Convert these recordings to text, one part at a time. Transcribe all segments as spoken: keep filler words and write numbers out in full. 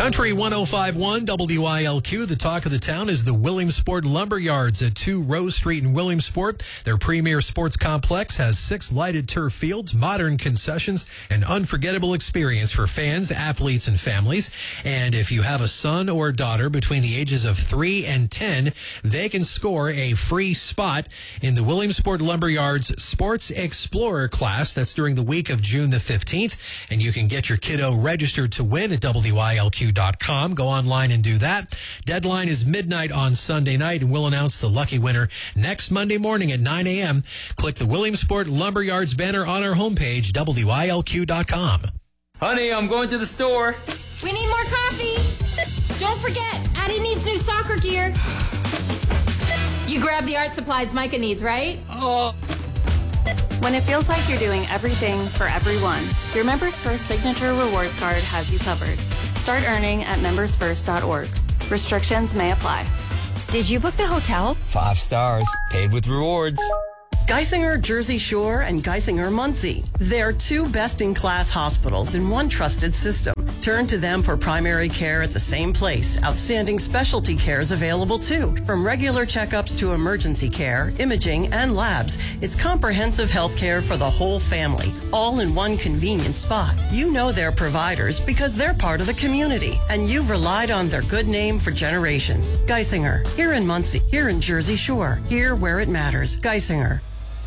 Country one oh five point one W I L Q. The talk of the town is the Williamsport Lumber Yards at two Rose Street in Williamsport. Their premier sports complex has six lighted turf fields, modern concessions, an unforgettable experience for fans, athletes, and families. And if you have a son or daughter between the ages of three and ten, they can score a free spot in the Williamsport Lumber Yards Sports Explorer class. That's during the week of June the fifteenth. And you can get your kiddo registered to win at W I L Q dot com. Go online and do that. Deadline is midnight on Sunday night, and we'll announce the lucky winner next Monday morning at nine a.m. Click the Williamsport Lumber Yards banner on our homepage, W I L Q dot com. Honey, I'm going to the store. We need more coffee. Don't forget, Addie needs new soccer gear. You grab the art supplies Micah needs, right? Oh. When it feels like you're doing everything for everyone, your Members First Signature Rewards Card has you covered. Start earning at members first dot org. Restrictions may apply. Did you book the hotel? Five stars, paid with rewards. Geisinger Jersey Shore and Geisinger Muncie. They're two best-in-class hospitals in one trusted system. Turn to them for primary care at the same place. Outstanding specialty care is available too. From regular checkups to emergency care, imaging, and labs, it's comprehensive health care for the whole family, all in one convenient spot. You know their providers because they're part of the community, and you've relied on their good name for generations. Geisinger, here in Muncie, here in Jersey Shore, here where it matters. Geisinger.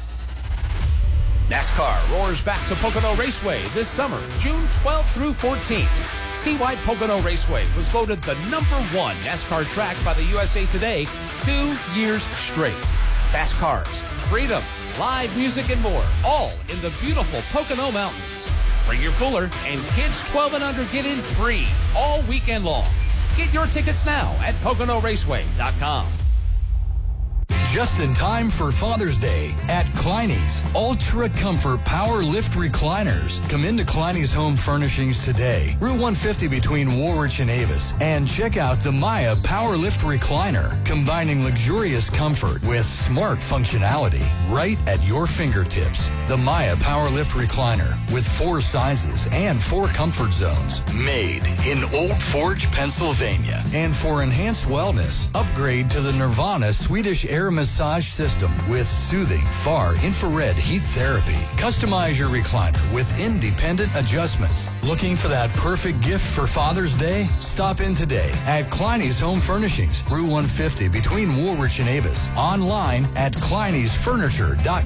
NASCAR roars back to Pocono Raceway this summer, June twelfth through fourteenth. C-Wide Pocono Raceway was voted the number one NASCAR track by the U S A Today two years straight. Fast cars, freedom, live music, and more, all in the beautiful Pocono Mountains. Bring your cooler, and kids twelve and under get in free all weekend long. Get your tickets now at Pocono Raceway dot com. Just in time for Father's Day at Kleiny's Ultra Comfort Power Lift Recliners. Come into Kleiny's Home Furnishings today, Route one fifty between Woolwich and Avis, and check out the Maya Power Lift Recliner, combining luxurious comfort with smart functionality right at your fingertips. The Maya Power Lift Recliner with four sizes and four comfort zones, made in Old Forge, Pennsylvania. And for enhanced wellness, upgrade to the Nirvana Swedish Air Massage System with soothing far infrared heat therapy. Customize your recliner with independent adjustments. Looking for that perfect gift for Father's Day? Stop in today at Kleiny's Home Furnishings, Route one fifty between Woolwich and Avis. Online at Kleinys Furniture dot